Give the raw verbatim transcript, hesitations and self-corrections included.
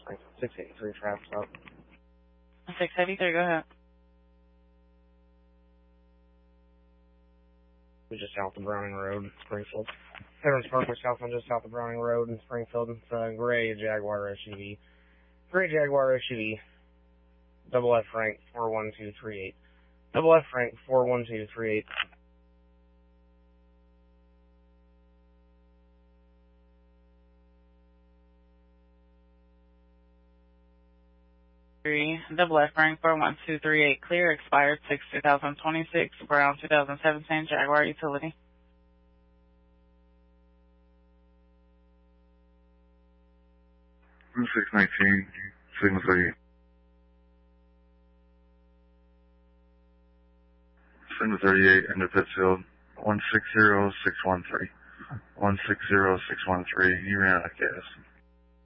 six eighty-three traffic stop. six eighty-three, go ahead. We're just south of Browning Road in Springfield. Veterans Park was south on just south of Browning Road in Springfield. It's a gray Jaguar S U V. Gray Jaguar S U V. Double F rank four one two three eight. Double F rank four one two three eight. Three, double F rank four one two three eight, clear, expired six two thousand twenty-six, Brown two thousand seventeen, Jaguar Utility. six nineteen, signal thirty-eight. Signal thirty-eight, end of Pittsfield, one six zero six one three. one six zero six one three, you ran out of gas.